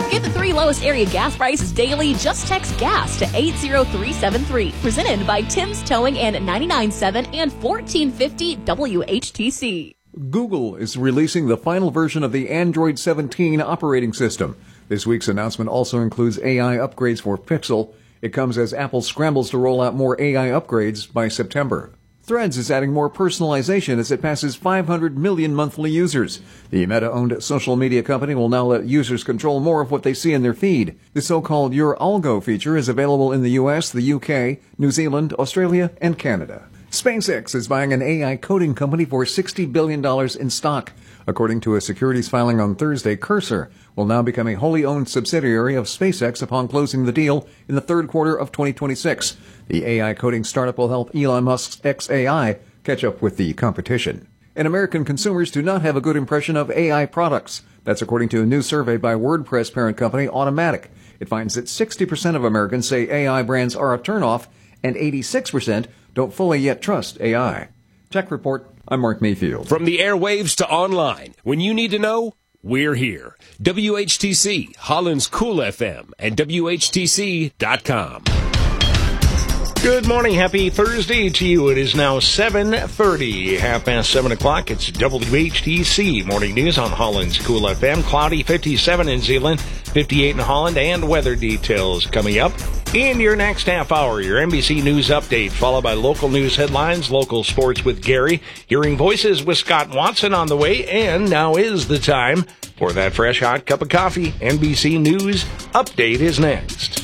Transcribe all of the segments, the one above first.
Get the 3 lowest area gas prices daily. Just text GAS to 80373. Presented by Tim's Towing and 99.7 and 1450 WHTC. Google is releasing the final version of the Android 17 operating system. This week's announcement also includes AI upgrades for Pixel. It comes as Apple scrambles to roll out more AI upgrades by September. Threads is adding more personalization as it passes 500 million monthly users. The Meta-owned social media company will now let users control more of what they see in their feed. The so-called Your Algo feature is available in the US, the UK, New Zealand, Australia, and Canada. SpaceX is buying an AI coding company for $60 billion in stock. According to a securities filing on Thursday, Cursor will now become a wholly owned subsidiary of SpaceX upon closing the deal in the third quarter of 2026. The AI coding startup will help Elon Musk's xAI catch up with the competition. And American consumers do not have a good impression of AI products. That's according to a new survey by WordPress parent company Automattic. It finds that 60% of Americans say AI brands are a turnoff, and 86% don't fully yet trust AI. Tech Report, I'm Mark Mayfield. From the airwaves to online, when you need to know, we're here. WHTC, Holland's Cool FM, and WHTC.com. Good morning. Happy Thursday to you. It is now 7:30, 7:30. It's WHTC Morning News on Holland's Cool FM. Cloudy, 57 in Zeeland, 58 in Holland, and weather details coming up. In your next half hour, your NBC News update, followed by local news headlines, local sports with Gary, hearing voices with Scott Watson on the way, and now is the time for that fresh hot cup of coffee. NBC News update is next.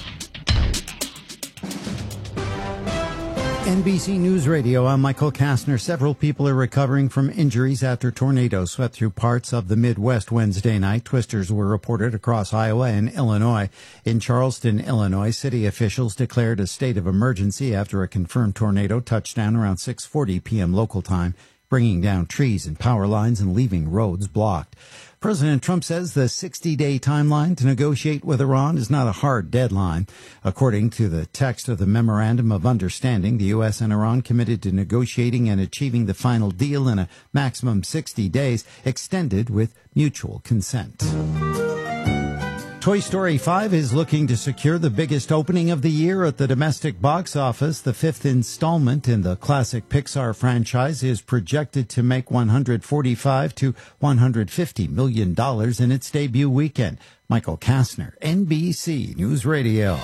NBC News Radio, I'm Michael Kastner. Several people are recovering from injuries after tornadoes swept through parts of the Midwest Wednesday night. Twisters were reported across Iowa and Illinois. In Charleston, Illinois, city officials declared a state of emergency after a confirmed tornado touched down around 6:40 p.m. local time, bringing down trees and power lines and leaving roads blocked. President Trump says the 60-day timeline to negotiate with Iran is not a hard deadline. According to the text of the Memorandum of Understanding, the U.S. and Iran committed to negotiating and achieving the final deal in a maximum 60 days, extended with mutual consent. Toy Story 5 is looking to secure the biggest opening of the year at the domestic box office. The fifth installment in the classic Pixar franchise is projected to make $145 to $150 million in its debut weekend. Michael Kastner, NBC News Radio.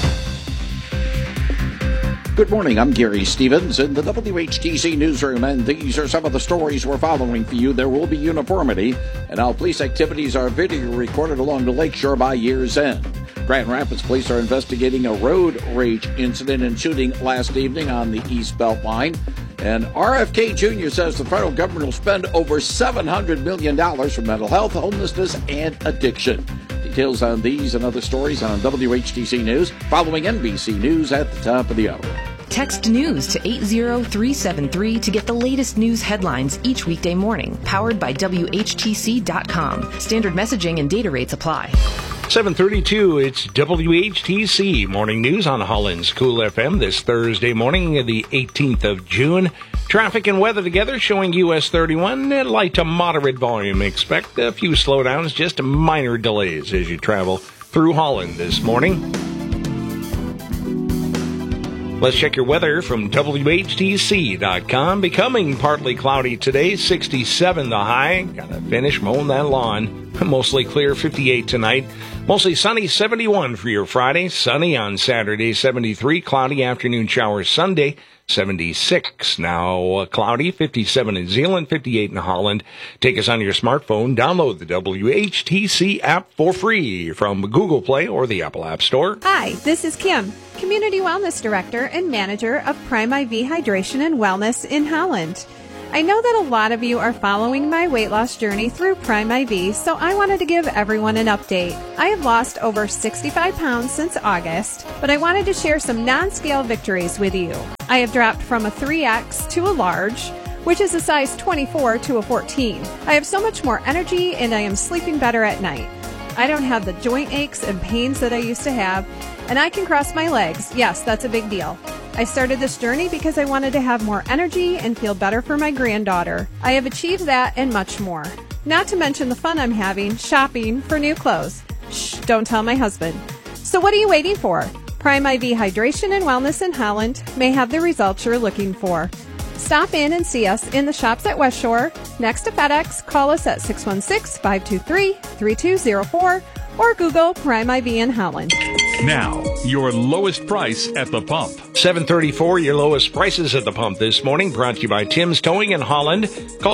Good morning, I'm Gary Stevens in the WHTC newsroom, and these are some of the stories we're following for you. There will be uniformity, and how police activities are video recorded along the lakeshore by year's end. Grand Rapids police are investigating a road rage incident and shooting last evening on the East Beltline. And RFK Jr. says the federal government will spend over $700 million for mental health, homelessness, and addiction. Details on these and other stories on WHTC News, following NBC News at the top of the hour. Text news to 80373 to get the latest news headlines each weekday morning. Powered by WHTC.com. Standard messaging and data rates apply. 7:32, it's WHTC Morning News on Holland's Cool FM this Thursday morning, the 18th of June. Traffic and weather together showing US 31, light to moderate volume. Expect a few slowdowns, just minor delays as you travel through Holland this morning. Let's check your weather from WHTC.com. Becoming partly cloudy today, 67 the high. Gotta finish mowing that lawn. Mostly clear, 58 tonight. Mostly sunny, 71 for your Friday. Sunny on Saturday, 73. Cloudy afternoon showers Sunday, 76. Now cloudy, 57 in Zeeland, 58 in Holland. Take us on your smartphone. Download the WHTC app for free from Google Play or the Apple App Store. Hi, this is Kim, Community Wellness Director and Manager of Prime IV Hydration and Wellness in Holland. I know that a lot of you are following my weight loss journey through Prime IV, so I wanted to give everyone an update. I have lost over 65 pounds since August, but I wanted to share some non-scale victories with you. I have dropped from a 3X to a large, which is a size 24 to a 14. I have so much more energy and I am sleeping better at night. I don't have the joint aches and pains that I used to have, and I can cross my legs. Yes, that's a big deal. I started this journey because I wanted to have more energy and feel better for my granddaughter. I have achieved that and much more. Not to mention the fun I'm having shopping for new clothes. Shh, don't tell my husband. So what are you waiting for? Prime IV Hydration and Wellness in Holland may have the results you're looking for. Stop in and see us in the shops at West Shore, next to FedEx. Call us at 616-523-3204 or Google Prime IV in Holland. Now, your lowest price at the pump. 734, your lowest prices at the pump this morning, brought to you by Tim's Towing in Holland. Call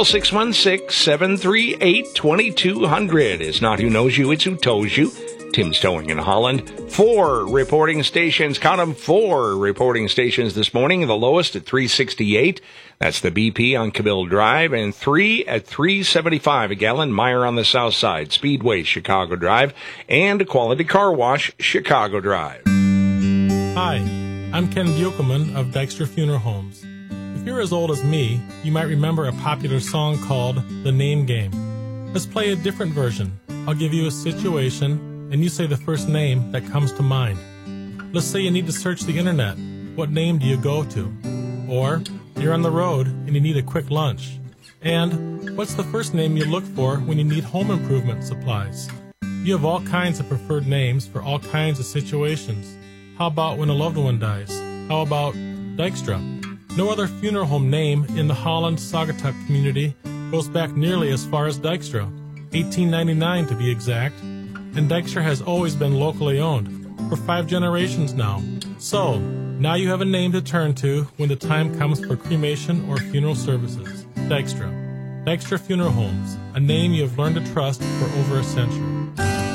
616-738-2200. It's not who knows you, it's who tows you. Tim's Towing in Holland. 4 reporting stations, count them, 4 reporting stations this morning. The lowest at 368. That's the BP on Cabell Drive. And 3 at 375 a gallon. Meyer on the south side. Speedway, Chicago Drive. And Quality Car Wash, Chicago Drive. Hi, I'm Ken Buchelman of Dykstra Funeral Homes. If you're as old as me, you might remember a popular song called The Name Game. Let's play a different version. I'll give you a situation, and you say the first name that comes to mind. Let's say you need to search the internet. What name do you go to? Or you're on the road and you need a quick lunch. And what's the first name you look for when you need home improvement supplies? You have all kinds of preferred names for all kinds of situations. How about when a loved one dies? How about Dykstra? No other funeral home name in the Holland-Saugatuck community goes back nearly as far as Dykstra, 1899 to be exact. And Dykstra has always been locally owned, for 5 generations now. So, now you have a name to turn to when the time comes for cremation or funeral services. Dykstra. Dykstra Funeral Homes, a name you have learned to trust for over a century.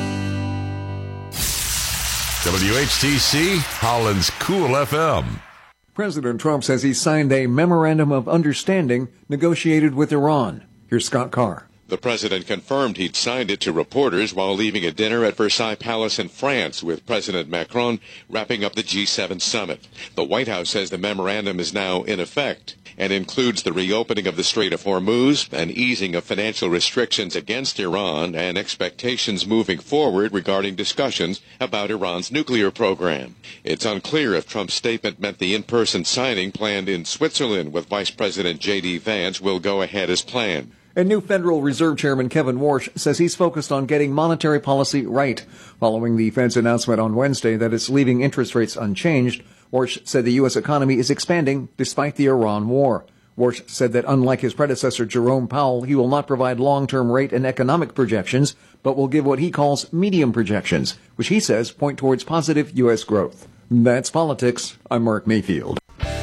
WHTC, Holland's Cool FM. President Trump says he signed a memorandum of understanding negotiated with Iran. Here's Scott Carr. The president confirmed he'd signed it to reporters while leaving a dinner at Versailles Palace in France with President Macron wrapping up the G7 summit. The White House says the memorandum is now in effect and includes the reopening of the Strait of Hormuz, an easing of financial restrictions against Iran, and expectations moving forward regarding discussions about Iran's nuclear program. It's unclear if Trump's statement meant the in-person signing planned in Switzerland with Vice President J.D. Vance will go ahead as planned. And new Federal Reserve Chairman Kevin Warsh says he's focused on getting monetary policy right. Following the Fed's announcement on Wednesday that it's leaving interest rates unchanged, Warsh said the U.S. economy is expanding despite the Iran war. Warsh said that unlike his predecessor Jerome Powell, he will not provide long-term rate and economic projections, but will give what he calls medium projections, which he says point towards positive U.S. growth. That's politics. I'm Mark Mayfield.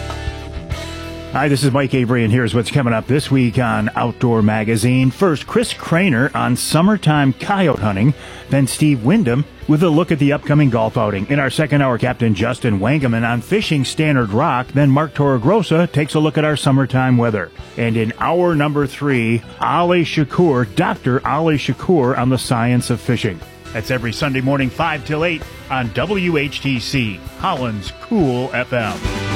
Hi, this is Mike Avery, and here's what's coming up this week on Outdoor Magazine. First, Chris Craner on summertime coyote hunting. Then Steve Wyndham with a look at the upcoming golf outing. In our second hour, Captain Justin Wangeman on fishing Standard Rock. Then Mark Torregrossa takes a look at our summertime weather. And in hour number 3, Ali Shakur, Dr. Ali Shakur on the science of fishing. That's every Sunday morning, 5 till 8 on WHTC, Holland's Cool FM.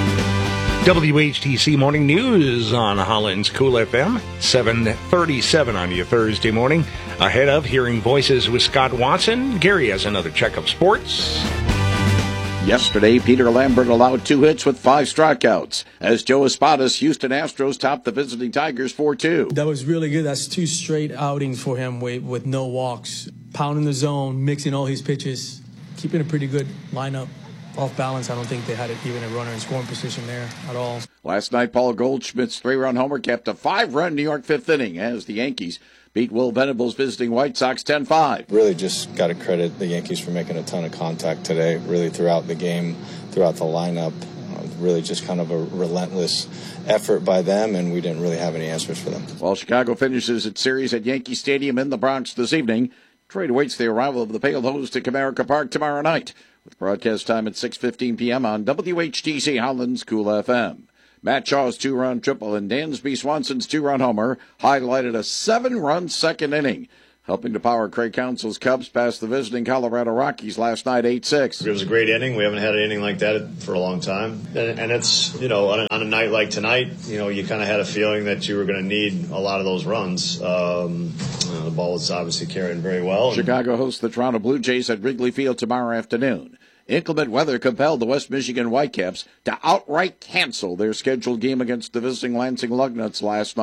WHTC Morning News on Holland's Cool FM, 7:37 on your Thursday morning. Ahead of Hearing Voices with Scott Watson, Gary has another check of sports. Yesterday, Peter Lambert allowed 2 hits with 5 strikeouts. As Joe Espadas, Houston Astros topped the visiting Tigers 4-2. That was really good. That's 2 straight outings for him with no walks. Pounding the zone, mixing all his pitches, keeping a pretty good lineup. Off balance, I don't think they had even a runner in scoring position there at all. Last night, Paul Goldschmidt's 3-run homer kept a 5-run New York 5th inning as the Yankees beat Will Venables' visiting White Sox 10-5. Really just got to credit the Yankees for making a ton of contact today, really throughout the game, throughout the lineup. Really just kind of a relentless effort by them, and we didn't really have any answers for them. While Chicago finishes its series at Yankee Stadium in the Bronx this evening, Detroit awaits the arrival of the Pale Hose to Comerica Park tomorrow night, with broadcast time at 6:15 p.m. on WHTC Holland's Cool FM. Matt Shaw's 2-run triple and Dansby Swanson's 2-run homer highlighted a 7-run second inning, helping to power Craig Counsell's Cubs past the visiting Colorado Rockies last night 8-6. It was a great inning. We haven't had an inning like that for a long time. And it's, on a night like tonight, you kind of had a feeling that you were going to need a lot of those runs. The ball was obviously carrying very well. Chicago hosts the Toronto Blue Jays at Wrigley Field tomorrow afternoon. Inclement weather compelled the West Michigan Whitecaps to outright cancel their scheduled game against the visiting Lansing Lugnuts last night.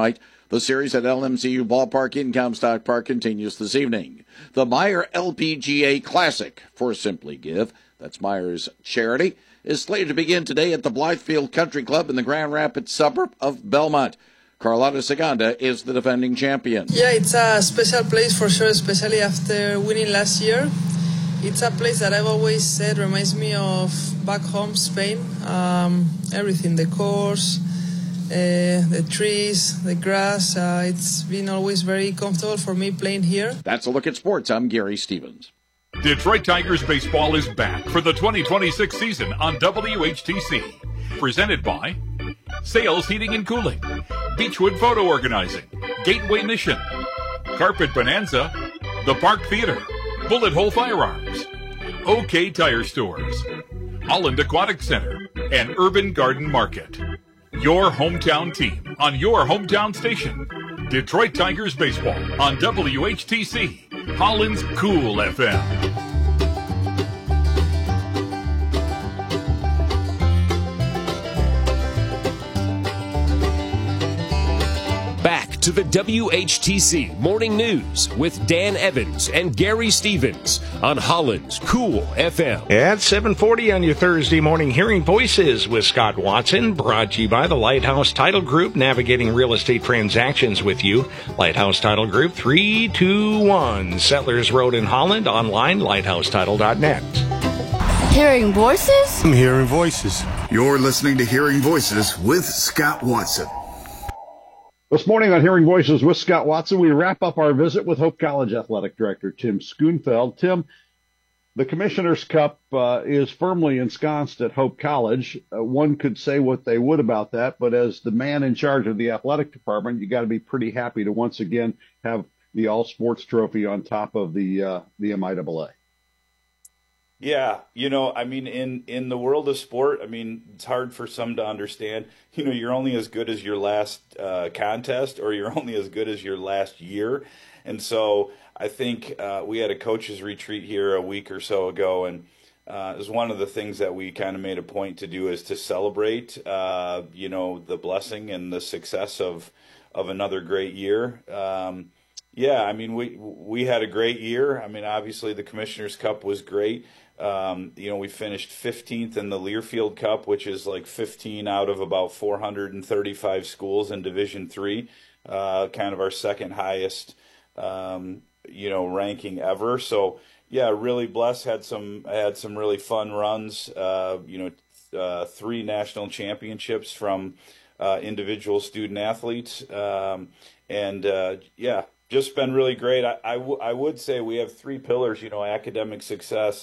The series at LMCU Ballpark in Comstock Park continues this evening. The Meijer LPGA Classic for Simply Give, that's Meijer's charity, is slated to begin today at the Blythefield Country Club in the Grand Rapids suburb of Belmont. Carlotta Segunda is the defending champion. Yeah, it's a special place for sure, especially after winning last year. It's a place that I've always said reminds me of back home, Spain. Everything, the course, the trees, the grass. It's been always very comfortable for me playing here. That's a look at sports. I'm Gary Stevens. Detroit Tigers baseball is back for the 2026 season on WHTC. Presented by Sales Heating and Cooling, Beechwood Photo Organizing, Gateway Mission, Carpet Bonanza, The Park Theater, Bullet Hole Firearms, OK Tire Stores, Holland Aquatic Center, and Urban Garden Market. Your hometown team on your hometown station. Detroit Tigers baseball on WHTC, Holland's Cool FM. Back to the WHTC Morning News with Dan Evans and Gary Stevens on Holland's Cool FM. At 7:40 on your Thursday morning, Hearing Voices with Scott Watson, brought to you by the Lighthouse Title Group, navigating real estate transactions with you. Lighthouse Title Group, 321 Settlers Road in Holland, online, lighthousetitle.net. Hearing Voices? I'm Hearing Voices. You're listening to Hearing Voices with Scott Watson. This morning on Hearing Voices with Scott Watson, we wrap up our visit with Hope College Athletic Director Tim Schoonfeld. Tim, the Commissioner's Cup is firmly ensconced at Hope College. One could say what they would about that, but as the man in charge of the athletic department, you got to be pretty happy to once again have the All Sports Trophy on top of the MIAA. Yeah, I mean, in the world of sport, I mean, it's hard for some to understand. You're only as good as your last contest, or you're only as good as your last year. And so I think we had a coaches retreat here a week or so ago, and it was one of the things that we kind of made a point to do is to celebrate, the blessing and the success of another great year. Yeah, I mean, we had a great year. I mean, obviously the Commissioner's Cup was great. We finished 15th in the Learfield Cup, which is like 15 out of about 435 schools in Division III, kind of our second highest, ranking ever. So yeah, really blessed. Had some really fun runs. 3 national championships from individual student athletes, just been really great. I would say we have 3 pillars. Academic success.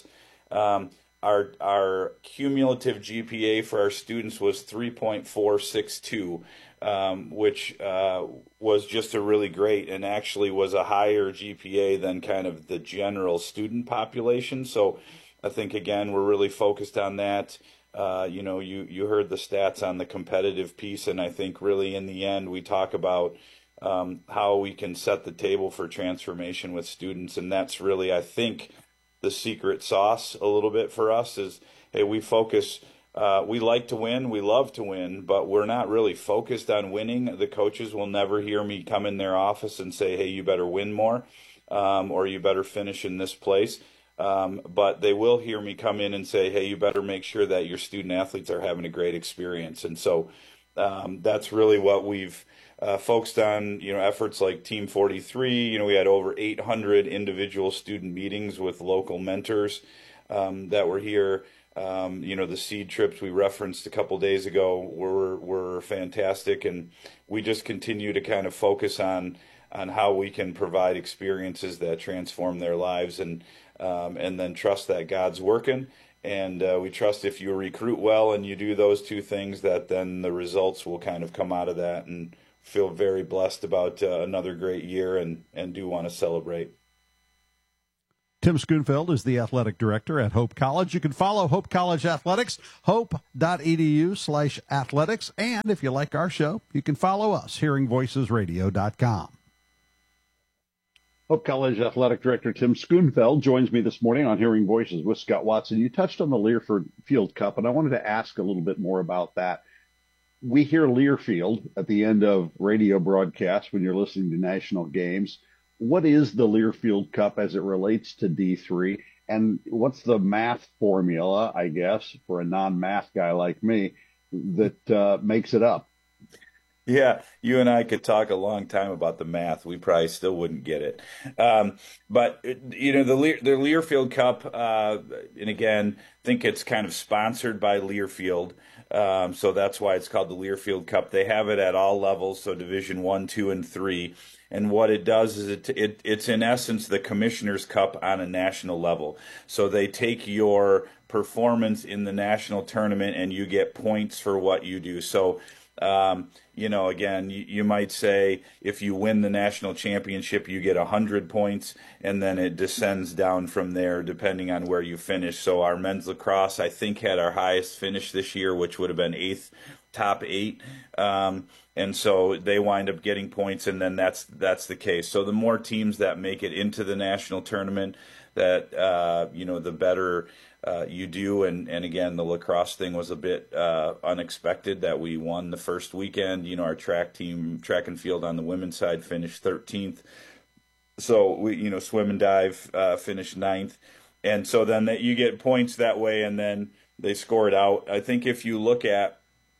Our cumulative GPA for our students was 3.462, which was just a really great, and actually was a higher GPA than kind of the general student population. So I think, again, we're really focused on that. You heard the stats on the competitive piece, and I think really in the end we talk about how we can set the table for transformation with students, and that's really, I think, the secret sauce a little bit for us is, hey, we focus, we like to win, we love to win, but we're not really focused on winning. The coaches will never hear me come in their office and say, hey, you better win more, or you better finish in this place. But they will hear me come in and say, hey, you better make sure that your student athletes are having a great experience. And so that's really what we've focused on, efforts like Team 43. We had over 800 individual student meetings with local mentors that were here. The seed trips we referenced a couple days ago were fantastic, and we just continue to kind of focus on how we can provide experiences that transform their lives, and then trust that God's working. And we trust if you recruit well and you do those 2 things, that then the results will kind of come out of that, and feel very blessed about another great year, and do want to celebrate. Tim Schoonfeld is the athletic director at Hope College. You can follow Hope College Athletics, hope.edu/athletics. And if you like our show, you can follow us, hearingvoicesradio.com. Hope College Athletic Director Tim Schoonfeld joins me this morning on Hearing Voices with Scott Watson. You touched on the Learfield Cup, and I wanted to ask a little bit more about that. we hear Learfield at the end of radio broadcasts when you're listening to national games. What is the Learfield Cup as it relates to D3? And what's the math formula, I guess, for a non-math guy like me that makes it up? Yeah, you and I could talk a long time about the math. We probably still wouldn't get it. But, you know, the Learfield Cup, and again, think it's kind of sponsored by Learfield. So that's why it's called the Learfield Cup. They have it at all levels, so Division 1, 2, and 3. And what it does is it's in essence the Commissioner's Cup on a national level. So they take your performance in the national tournament and you get points for what you do. So, you know, again, you might say if you win the national championship, you get 100 points, and then it descends down from there depending on where you finish. So our men's lacrosse, I think, had our highest finish this year, which would have been top 8. And so they wind up getting points, and then that's the case. So the more teams that make it into the national tournament, that you know, the better you do. And again, the lacrosse thing was a bit unexpected that we won the first weekend. You know, our track and field on the women's side finished 13th. So we, you know, swim and dive finished 9th, and so then you get points that way, and then they score it out. I think if you look at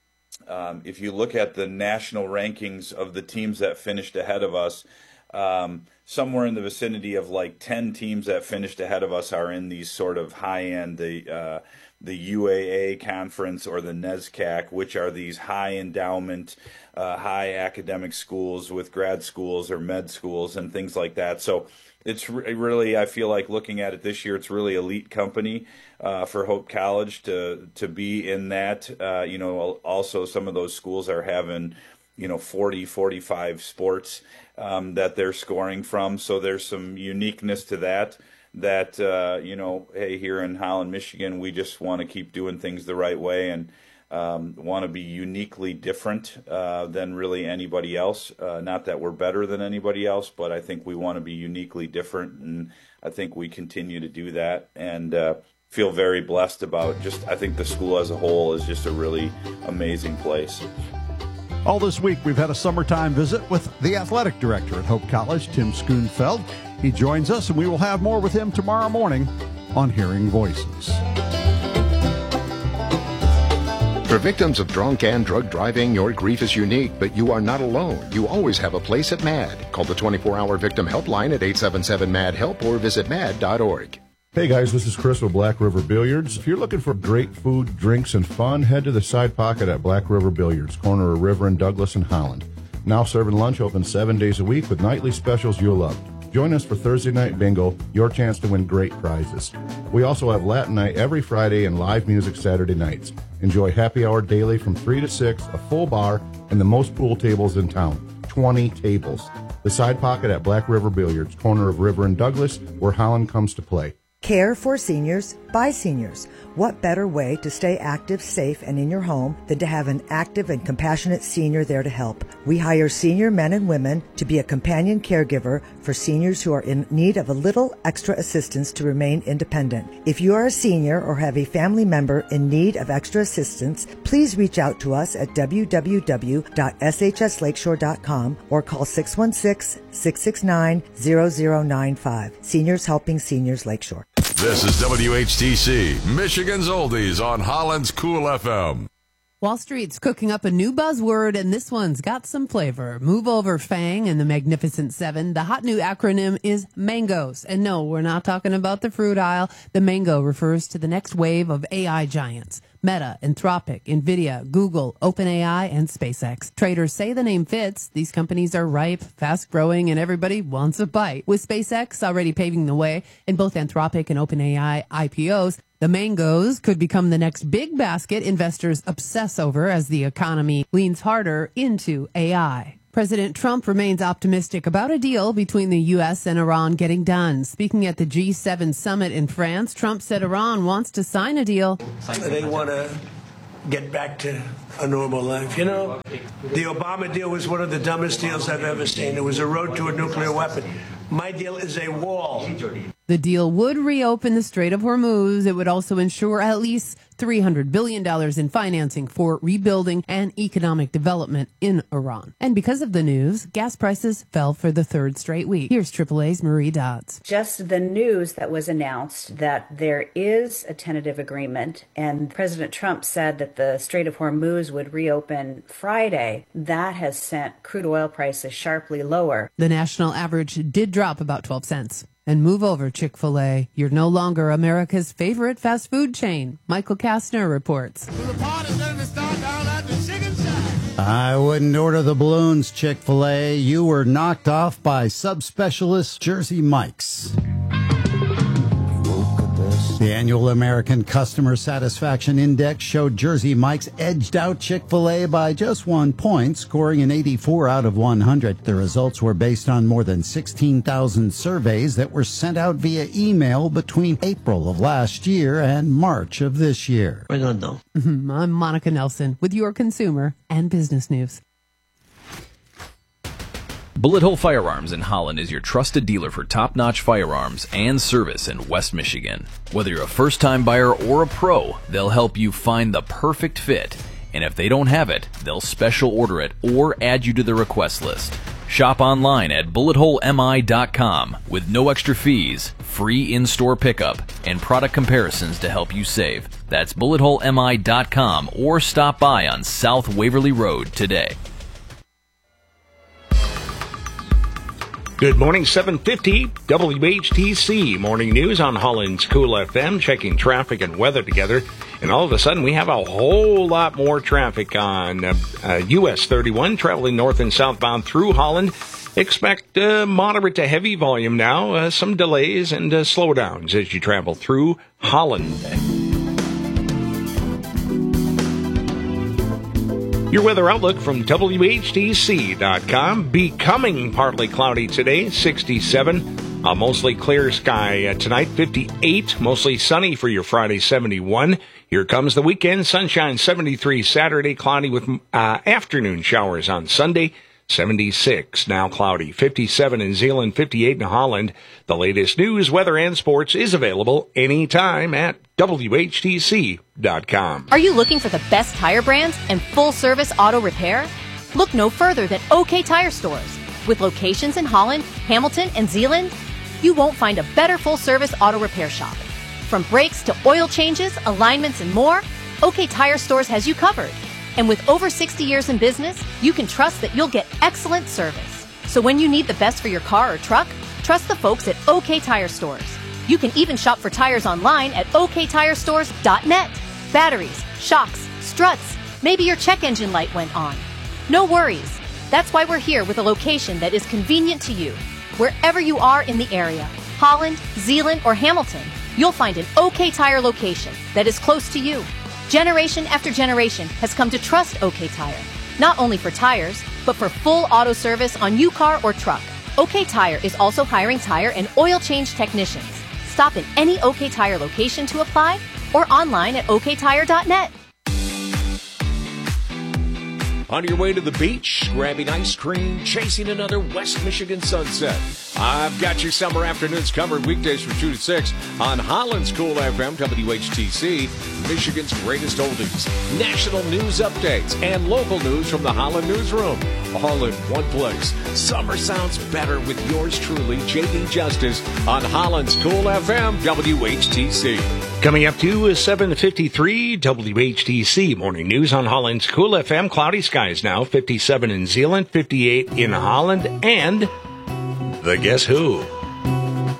the national rankings of the teams that finished ahead of us, somewhere in the vicinity of like 10 teams that finished ahead of us are in these sort of high-end, the UAA conference or the NESCAC, which are these high endowment, high academic schools with grad schools or med schools and things like that. So it's really, I feel like looking at it this year, it's really elite company for Hope College to be in that. You know, also some of those schools are having, you know, 40, 45 sports that they're scoring from. So there's some uniqueness to that, you know, hey, here in Holland, Michigan, we just want to keep doing things the right way and want to be uniquely different than really anybody else. Not that we're better than anybody else, but I think we want to be uniquely different, and I think we continue to do that, and feel very blessed about I think the school as a whole is just a really amazing place. All this week, we've had a summertime visit with the athletic director at Hope College, Tim Schoonfeld. He joins us, and we will have more with him tomorrow morning on Hearing Voices. For victims of drunk and drug driving, your grief is unique, but you are not alone. You always have a place at MAD. Call the 24-hour victim helpline at 877-MAD-HELP or visit mad.org. Hey guys, this is Chris with Black River Billiards. If you're looking for great food, drinks, and fun, head to the Side Pocket at Black River Billiards, corner of River and Douglas in Holland. Now serving lunch, open 7 days a week with nightly specials you'll love. Join us for Thursday Night Bingo, your chance to win great prizes. We also have Latin Night every Friday and live music Saturday nights. Enjoy happy hour daily from 3 to 6, a full bar, and the most pool tables in town, 20 tables. The Side Pocket at Black River Billiards, corner of River and Douglas, where Holland comes to play. Care for seniors by seniors. What better way to stay active, safe, and in your home than to have an active and compassionate senior there to help? We hire senior men and women to be a companion caregiver for seniors who are in need of a little extra assistance to remain independent. If you are a senior or have a family member in need of extra assistance, please reach out to us at www.shslakeshore.com or call 616-669-0095. Seniors Helping Seniors Lakeshore. This is WHTC, Michigan's Oldies on Holland's Cool FM. Wall Street's cooking up a new buzzword, and this one's got some flavor. Move over, FANG and the Magnificent Seven. The hot new acronym is MANGOS. And no, we're not talking about the fruit aisle. The MANGO refers to the next wave of AI giants. Meta, Anthropic, NVIDIA, Google, OpenAI, and SpaceX. Traders say the name fits. These companies are ripe, fast-growing, and everybody wants a bite. With SpaceX already paving the way in both Anthropic and OpenAI IPOs, the MANGOs could become the next big basket investors obsess over as the economy leans harder into AI. President Trump remains optimistic about a deal between the U.S. and Iran getting done. Speaking at the G7 summit in France, Trump said Iran wants to sign a deal. They want to get back to a normal life. You know, the Obama deal was one of the dumbest deals I've ever seen. It was a road to a nuclear weapon. My deal is a wall. The deal would reopen the Strait of Hormuz. It would also ensure at least $300 billion in financing for rebuilding and economic development in Iran. And because of the news, gas prices fell for the third straight week. Here's AAA's Marie Dodds. Just the news that was announced that there is a tentative agreement, and President Trump said that the Strait of Hormuz would reopen Friday. That has sent crude oil prices sharply lower. The national average did drop about 12 cents. And move over, Chick-fil-A. You're no longer America's favorite fast food chain. Michael Kastner reports. I wouldn't order the balloons, Chick-fil-A. You were knocked off by subspecialist Jersey Mike's. The annual American Customer Satisfaction Index showed Jersey Mike's edged out Chick-fil-A by just 1 point, scoring an 84 out of 100. The results were based on more than 16,000 surveys that were sent out via email between April of last year and March of this year. I don't know. I'm Monica Nelson with your consumer and business news. Bullet Hole Firearms in Holland is your trusted dealer for top-notch firearms and service in West Michigan. Whether you're a first-time buyer or a pro, they'll help you find the perfect fit. And if they don't have it, they'll special order it or add you to the request list. Shop online at bulletholemi.com with no extra fees, free in-store pickup, and product comparisons to help you save. That's bulletholemi.com or stop by on South Waverly Road today. Good morning, 7:50, WHTC Morning News on Holland's Cool FM, checking traffic and weather together. And all of a sudden, we have a whole lot more traffic on US 31, traveling north and southbound through Holland. Expect moderate to heavy volume now, some delays and slowdowns as you travel through Holland. Your weather outlook from WHTC.com. Becoming partly cloudy today, 67. A mostly clear sky tonight, 58. Mostly sunny for your Friday, 71. Here comes the weekend. Sunshine, 73. Saturday, cloudy with afternoon showers on Sunday, 76. Now cloudy, 57 in Zeeland, 58 in Holland. The latest news, weather, and sports is available anytime at WHTC.com. Are you looking for the best tire brands and full-service auto repair? Look no further than OK Tire Stores. With locations in Holland, Hamilton, and Zeeland, you won't find a better full-service auto repair shop. From brakes to oil changes, alignments, and more, OK Tire Stores has you covered. And with over 60 years in business, you can trust that you'll get excellent service. So when you need the best for your car or truck, trust the folks at OK Tire Stores. You can even shop for tires online at oktirestores.net. Batteries, shocks, struts, maybe your check engine light went on. No worries. That's why we're here with a location that is convenient to you. Wherever you are in the area, Holland, Zeeland, or Hamilton, you'll find an OK Tire location that is close to you. Generation after generation has come to trust OK Tire, not only for tires, but for full auto service on your car or truck. OK Tire is also hiring tire and oil change technicians. Stop in any OK Tire location to apply or online at oktire.net. On your way to the beach, grabbing ice cream, chasing another West Michigan sunset. I've got your summer afternoons covered weekdays from 2 to 6 on Holland's Cool FM, WHTC, Michigan's greatest oldies, national news updates, and local news from the Holland Newsroom. All in one place. Summer sounds better with yours truly, J.D. Justice, on Holland's Cool FM, WHTC. Coming up to 7:53, WHTC Morning News on Holland's Cool FM. Cloudy skies now, 57 in Zeeland, 58 in Holland, and the Guess Who.